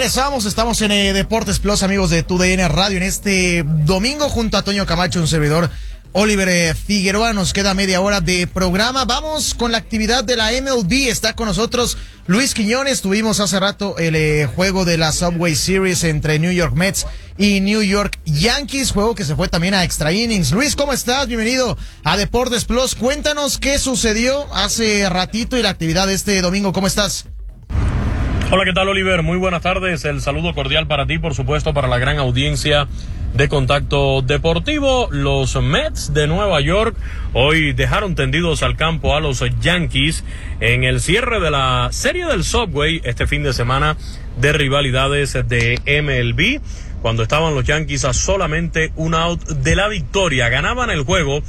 Regresamos, estamos en Deportes Plus, amigos de TUDN Radio, en este domingo junto a Toño Camacho, un servidor, Oliver Figueroa. Nos queda media hora de programa. Vamos con la actividad de la MLB. Está con nosotros Luis Quiñones. Tuvimos hace rato el juego de la Subway Series entre New York Mets y New York Yankees, juego que se fue también a extra innings. Luis, ¿cómo estás? Bienvenido a Deportes Plus. Cuéntanos qué sucedió hace ratito y la actividad de este domingo. ¿Cómo estás? Hola, ¿qué tal, Oliver? Muy buenas tardes. El saludo cordial para ti, por supuesto, para la gran audiencia de Contacto Deportivo. Los Mets de Nueva York hoy dejaron tendidos al campo a los Yankees en el cierre de la serie del Subway este fin de semana de rivalidades de MLB, cuando estaban los Yankees a solamente un out de la victoria. Ganaban el juego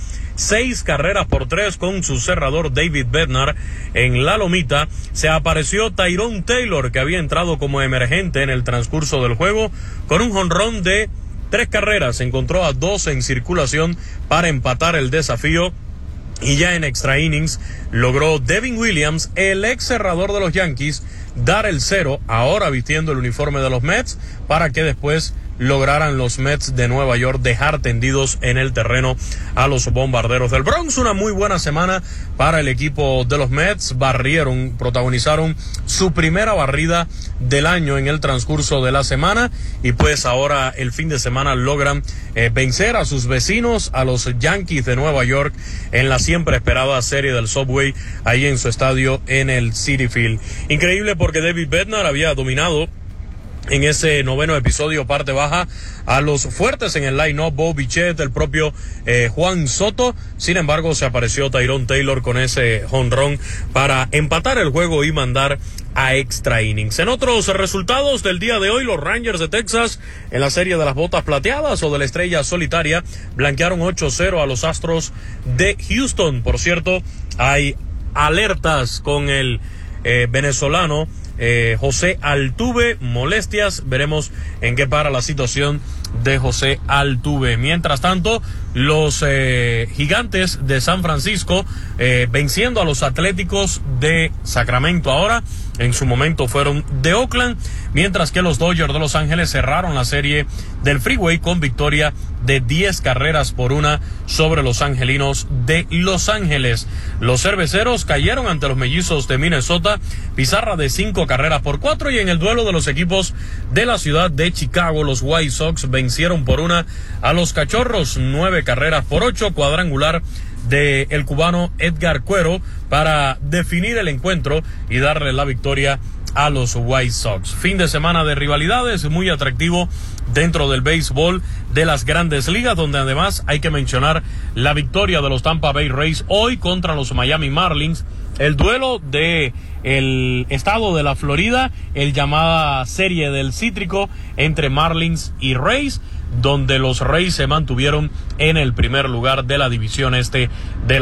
6-3 con su cerrador David Bednar en la lomita. Se apareció Tyrone Taylor, que había entrado como emergente en el transcurso del juego, con un jonrón de 3 carreras. Encontró a 2 en circulación para empatar el desafío. Y ya en extra innings logró Devin Williams, el ex cerrador de los Yankees, dar el 0, ahora vistiendo el uniforme de los Mets, para que después lograran los Mets de Nueva York dejar tendidos en el terreno a los Bombarderos del Bronx. Una muy buena semana para el equipo de los Mets. Protagonizaron su primera barrida del año en el transcurso de la semana, y pues ahora el fin de semana logran vencer a sus vecinos, a los Yankees de Nueva York, en la siempre esperada serie del Subway ahí en su estadio en el Citi Field. Increíble, porque David Bednar había dominado en ese noveno episodio parte baja a los fuertes en el line-up, Bo Bichette, el propio Juan Soto. Sin embargo, se apareció Tyrone Taylor con ese jonrón para empatar el juego y mandar a extra innings. En otros resultados del día de hoy, los Rangers de Texas, en la serie de las botas plateadas o de la estrella solitaria, blanquearon 8-0 a los Astros de Houston. Por cierto, hay alertas con el venezolano José Altuve, molestias. Veremos en qué para la situación de José Altuve. Mientras tanto, los Gigantes de San Francisco venciendo a los Atléticos de Sacramento ahora. En su momento fueron de Oakland, mientras que los Dodgers de Los Ángeles cerraron la serie del Freeway con victoria de 10-1 sobre los angelinos de Los Ángeles. Los cerveceros cayeron ante los mellizos de Minnesota, pizarra de 5-4, y en el duelo de los equipos de la ciudad de Chicago, los White Sox vencieron por 1 a los Cachorros, 9-8, cuadrangular de el cubano Edgar Cuero para definir el encuentro y darle la victoria a los White Sox. Fin de semana de rivalidades muy atractivo dentro del béisbol de las Grandes Ligas, donde además hay que mencionar la victoria de los Tampa Bay Rays hoy contra los Miami Marlins, el duelo de el estado de la Florida, el llamada serie del cítrico entre Marlins y Rays, donde los Rays se mantuvieron en el primer lugar de la división este de